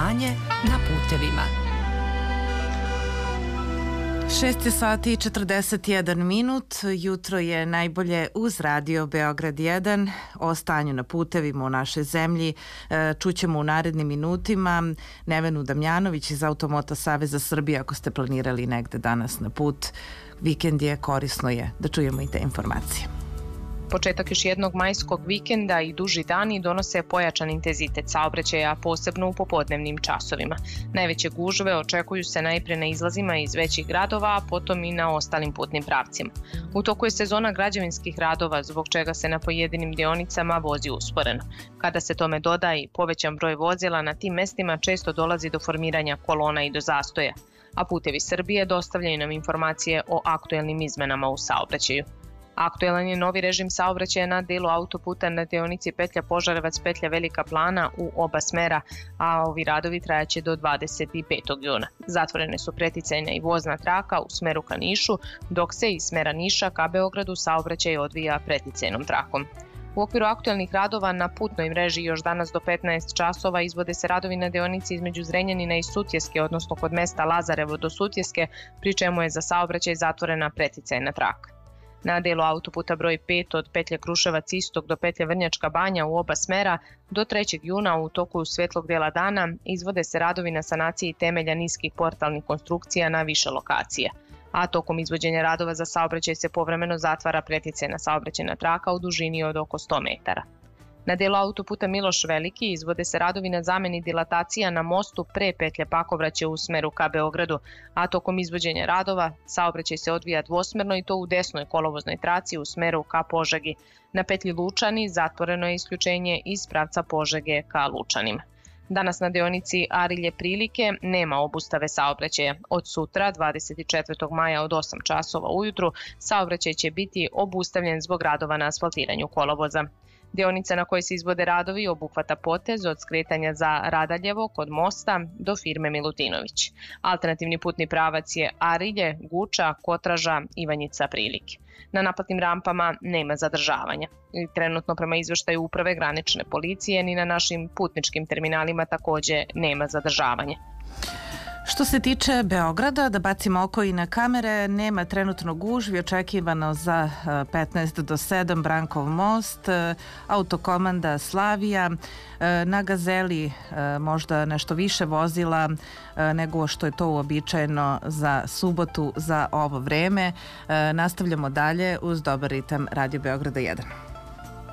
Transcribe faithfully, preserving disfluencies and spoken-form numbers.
Stanje na putevima. šest je sati i četrdeset jedan minut. Jutro je najbolje uz radio Beograd jedan. O stanju na putevima u našoj zemlji čućemo u narednim minutima. Nevenu Damjanović iz Automoto Saveza Srbije, ako ste planirali negde danas na put. Vikend je, korisno je da čujemo i te informacije. Početak još jednog majskog vikenda i duži dani donose pojačan intenzitet saobraćaja, posebno u popodnevnim časovima. Najveće gužve očekuju se najpre na izlazima iz većih gradova, a potom i na ostalim putnim pravcima. U toku je sezona građevinskih radova, zbog čega se na pojedinim deonicama vozi usporeno. Kada se tome doda i povećan broj vozila, na tim mestima često dolazi do formiranja kolona i do zastoja. A Putevi Srbije dostavljaju nam informacije o aktuelnim izmenama u saobraćaju. Aktuelan je novi režim saobraćaja na delu autoputa na deonici petlja Požarevac-petlja Velika Plana u oba smera, a ovi radovi trajaće do dvadeset petog juna. Zatvorene su preticajna i vozna traka u smeru ka Nišu, dok se iz smera Niša ka Beogradu saobraćaj odvija preticajnom trakom. U okviru aktuelnih radova na putnoj mreži još danas do petnaest časova izvode se radovi na deonici između Zrenjanina i Sutjeske, odnosno kod mesta Lazarevo do Sutjeske, pri čemu je za saobraćaj zatvorena preticajna traka. Na delu autoputa broj pet od petlje Kruševac istok do petlje Vrnjačka Banja u oba smera do trećeg juna u toku svetlog dela dana izvode se radovi na sanaciji temelja niskih portalnih konstrukcija na više lokacija, a tokom izvođenja radova za saobraćaj se povremeno zatvara preticajna saobraćajna traka u dužini od oko sto metara. Na delu autoputa Miloš Veliki izvode se radovi na zameni dilatacija na mostu pre petlje Pakovraće u smeru ka Beogradu, a tokom izvođenja radova saobraćaj se odvija dvosmerno i to u desnoj kolovoznoj traci u smeru ka Požegi. Na petlji Lučani zatvoreno je isključenje iz pravca Požege ka Lučanima. Danas na deonici Arilje Prilike nema obustave saobraćaja. Od sutra, dvadeset četvrtog maja od osam časova ujutru, saobraćaj će biti obustavljen zbog radova na asfaltiranju kolovoza. Deonica na kojoj se izvode radovi obuhvata potez od skretanja za Radaljevo kod mosta do firme Milutinović. Alternativni putni pravac je Arilje, Guča, Kotraža, Ivanjica, Prilike. Na naplatnim rampama nema zadržavanja. Trenutno prema izveštaju Uprave granične policije ni na našim putničkim terminalima takođe nema zadržavanja. Što se tiče Beograda, da bacimo oko i na kamere, nema trenutno gužvi, očekivano za petnaest do sedam Brankov most, autokomanda Slavija, na Gazeli možda nešto više vozila nego što je to uobičajeno za subotu za ovo vreme. Nastavljamo dalje uz dobar ritam Radio Beograda jedan.